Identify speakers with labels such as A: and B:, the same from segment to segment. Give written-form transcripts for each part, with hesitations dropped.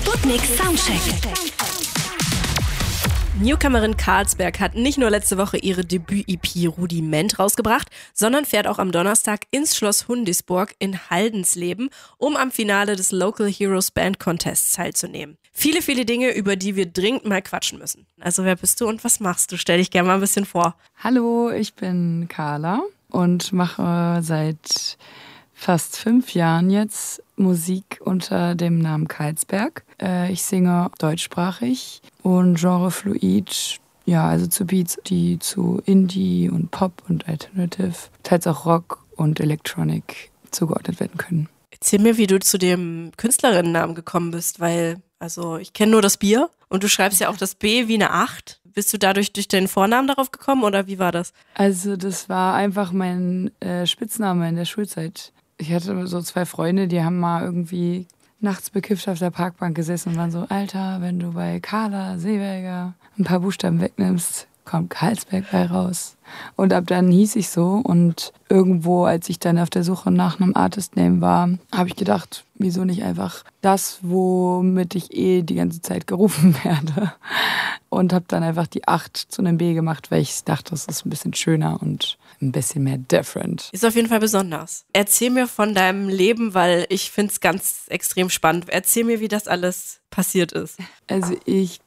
A: Sputnik Soundcheck.
B: Newcomerin Carlsberg hat nicht nur letzte Woche ihre Debüt-EP Rudiment rausgebracht, sondern fährt auch am Donnerstag ins Schloss Hundisburg in Haldensleben, um am Finale des Local Heroes Band Contests teilzunehmen. Viele, viele Dinge, über die wir dringend mal quatschen müssen. Also wer bist du und was machst du? Stell dich gerne mal ein bisschen vor.
C: Hallo, ich bin Carla und mache seit fast 5 Jahren jetzt Musik unter dem Namen Carlsberg. Ich singe deutschsprachig und genrefluid, ja, also zu Beats, die zu Indie und Pop und Alternative, teils auch Rock und Electronic zugeordnet werden können.
B: Erzähl mir, wie du zu dem Künstlerinnennamen gekommen bist, weil, also ich kenne nur das Bier und du schreibst ja auch das B wie eine 8. Bist du dadurch durch deinen Vornamen darauf gekommen oder wie war das?
C: Also das war einfach mein Spitzname in der Schulzeit. Ich hatte so 2 Freunde, die haben mal irgendwie nachts bekifft auf der Parkbank gesessen und waren so, Alter, wenn du bei Carla Seeberger ein paar Buchstaben wegnimmst, kommt Carlsberg bei raus. Und ab dann hieß ich so und irgendwo, als ich dann auf der Suche nach einem Artist-Name war, habe ich gedacht, wieso nicht einfach das, womit ich die ganze Zeit gerufen werde. Und habe dann einfach die 8 zu einem B gemacht, weil ich dachte, das ist ein bisschen schöner und ein bisschen mehr different.
B: Ist auf jeden Fall besonders. Erzähl mir von deinem Leben, weil ich finde es ganz extrem spannend. Erzähl mir, wie das alles passiert ist.
C: Also ich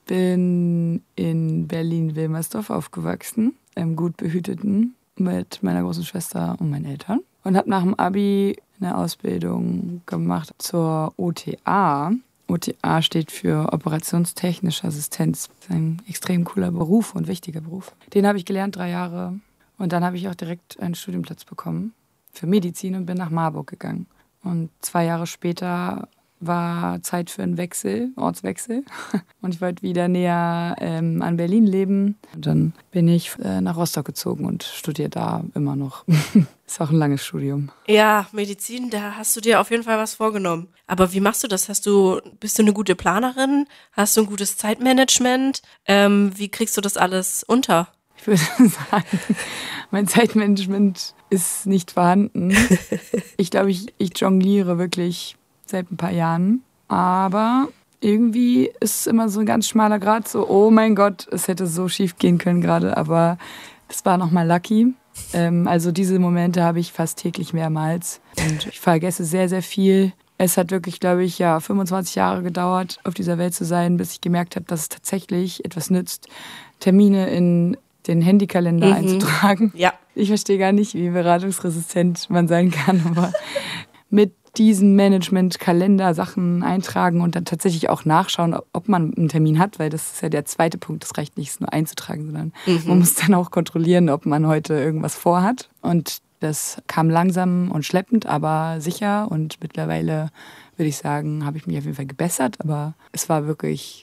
C: bin in Berlin-Wilmersdorf aufgewachsen, im gut behüteten, mit meiner großen Schwester und meinen Eltern. Und habe nach dem Abi eine Ausbildung gemacht zur OTA. OTA steht für Operationstechnische Assistenz. Das ist ein extrem cooler Beruf und wichtiger Beruf. Den habe ich gelernt 3 Jahre. Und dann habe ich auch direkt einen Studienplatz bekommen für Medizin und bin nach Marburg gegangen. Und 2 Jahre später war Zeit für einen Wechsel, Ortswechsel. Und ich wollte wieder näher an Berlin leben. Und dann bin ich nach Rostock gezogen und studiere da immer noch. Ist auch ein langes Studium.
B: Ja, Medizin, da hast du dir auf jeden Fall was vorgenommen. Aber wie machst du das? Bist du eine gute Planerin? Hast du ein gutes Zeitmanagement? Wie kriegst du das alles unter?
C: Ich würde sagen, mein Zeitmanagement ist nicht vorhanden. Ich glaube, ich jongliere wirklich seit ein paar Jahren. Aber irgendwie ist es immer so ein ganz schmaler Grat, so, oh mein Gott, es hätte so schief gehen können gerade, aber es war nochmal lucky. Also diese Momente habe ich fast täglich mehrmals und ich vergesse sehr, sehr viel. Es hat wirklich, glaube ich, 25 Jahre gedauert, auf dieser Welt zu sein, bis ich gemerkt habe, dass es tatsächlich etwas nützt, Termine in den Handykalender einzutragen.
B: Ja.
C: Ich verstehe gar nicht, wie beratungsresistent man sein kann, aber mit diesen Management-Kalender-Sachen eintragen und dann tatsächlich auch nachschauen, ob man einen Termin hat, weil das ist ja der zweite Punkt, das reicht nicht, es nur einzutragen, sondern man muss dann auch kontrollieren, ob man heute irgendwas vorhat. Und das kam langsam und schleppend, aber sicher und mittlerweile würde ich sagen, habe ich mich auf jeden Fall gebessert, aber es war wirklich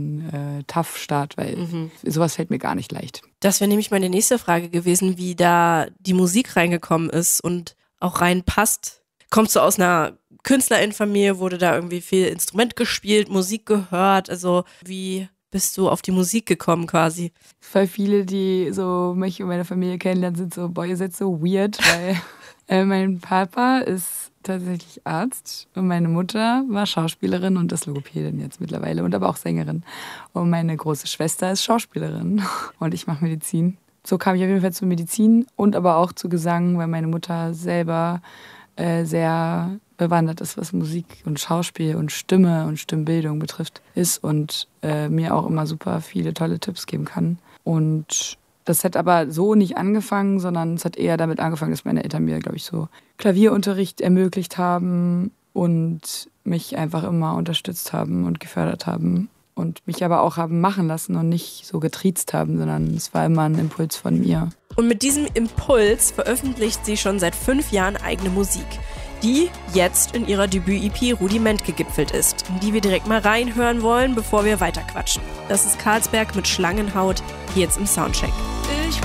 C: ein tough Start, weil sowas fällt mir gar nicht leicht.
B: Das wäre nämlich meine nächste Frage gewesen, wie da die Musik reingekommen ist und auch reinpasst. Kommst du aus einer Künstlerinnenfamilie, wurde da irgendwie viel Instrument gespielt, Musik gehört? Also wie bist du auf die Musik gekommen quasi?
C: Weil viele, die so mich und meine Familie kennenlernen, sind so, boah, ihr seid so weird, weil mein Papa ist tatsächlich Arzt und meine Mutter war Schauspielerin und ist Logopädin jetzt mittlerweile und aber auch Sängerin. Und meine große Schwester ist Schauspielerin und ich mache Medizin. So kam ich auf jeden Fall zu Medizin und aber auch zu Gesang, weil meine Mutter selber sehr bewandert ist, was Musik und Schauspiel und Stimme und Stimmbildung betrifft, ist und mir auch immer super viele tolle Tipps geben kann. Und das hat aber so nicht angefangen, sondern es hat eher damit angefangen, dass meine Eltern mir, glaube ich, so Klavierunterricht ermöglicht haben und mich einfach immer unterstützt haben und gefördert haben. Und mich aber auch haben machen lassen und nicht so getriezt haben, sondern es war immer ein Impuls von mir.
B: Und mit diesem Impuls veröffentlicht sie schon seit 5 Jahren eigene Musik, die jetzt in ihrer Debüt-EP Rudiment gegipfelt ist, in die wir direkt mal reinhören wollen, bevor wir weiterquatschen. Das ist Carlsberg mit Schlangenhaut, hier jetzt im Soundcheck.